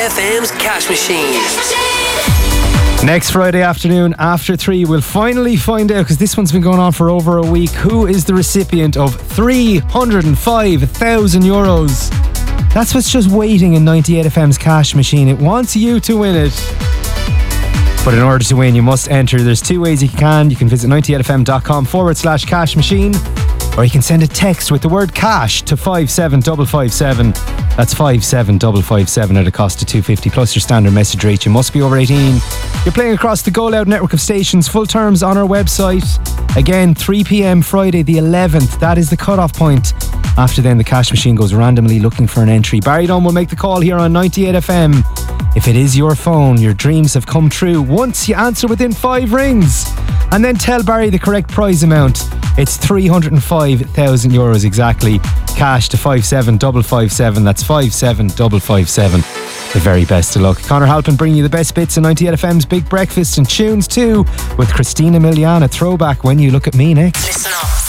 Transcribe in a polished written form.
FM's Cash Machine. Next Friday afternoon after 3, we'll finally find out, because this one's been going on for over a week, who is the recipient of €305,000. That's what's just waiting in 98FM's Cash Machine. It wants you to win it. But in order to win, you must enter. There's two ways you can. You can visit 98fm.com/cash machine, or you can send a text with the word cash to 57557. That's 57557 at a cost of $2.50 plus your standard message rate. You must be over 18. You're playing across the Go Loud network of stations. Full terms on our website. Again, 3 p.m. Friday the 11th. That is the cut-off point. After then, the Cash Machine goes randomly looking for an entry. Barry Dunn will make the call here on 98FM. If it is your phone, your dreams have come true once you answer within 5 rings. And then tell Barry the correct prize amount. It's €305,000 exactly. Cash to 57557. That's 57557. The very best of luck. Conor Halpin bringing you the best bits of 98FM's Big Breakfast and Tunes too, with Christina Milian, a throwback When You Look at Me next. Listen up.